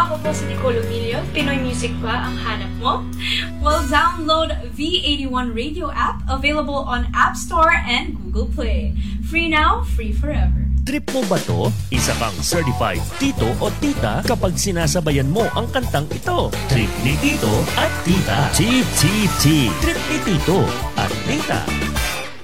Ako po si Nicole Umilio. Pinoy music ba ang hanap mo? Well, download V81 Radio app, available on App Store and Google Play. Free now, free forever. Trip mo ba to? Isa kang certified tito o tita kapag sinasabayan mo ang kantang ito. Trip ni tito at tita. T-T-T. Trip ni tito at tita.